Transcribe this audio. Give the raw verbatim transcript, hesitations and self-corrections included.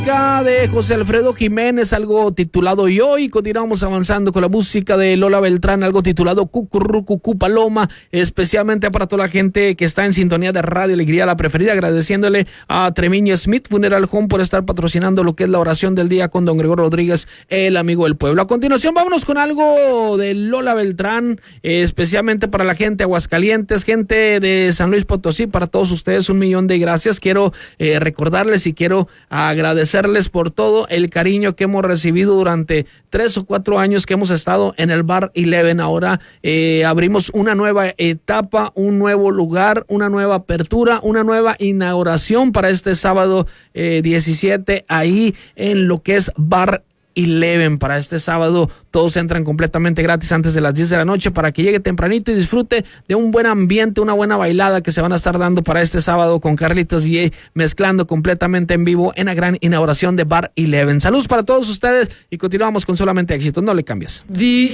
De José Alfredo Jiménez, algo titulado Yo, y continuamos avanzando con la música de Lola Beltrán, algo titulado Cucurrucucú Paloma, especialmente para toda la gente que está en sintonía de Radio Alegría, la preferida, agradeciéndole a Treviño Smith Funeral Home por estar patrocinando lo que es la oración del día con don Gregorio Rodríguez, el amigo del pueblo. A continuación vámonos con algo de Lola Beltrán, eh, especialmente para la gente de Aguascalientes, gente de San Luis Potosí, para todos ustedes un millón de gracias. Quiero eh, recordarles y quiero agradecer por todo el cariño que hemos recibido durante tres o cuatro años que hemos estado en el Bar Eleven. Ahora eh, abrimos una nueva etapa, un nuevo lugar, una nueva apertura, una nueva inauguración para este sábado eh, diecisiete, ahí en lo que es Bar Eleven. Para este sábado todos entran completamente gratis antes de las diez de la noche para que llegue tempranito y disfrute de un buen ambiente, una buena bailada que se van a estar dando para este sábado con Carlitos D J mezclando completamente en vivo en la gran inauguración de Bar Eleven. Saludos para todos ustedes y continuamos con solamente éxito, no le cambies.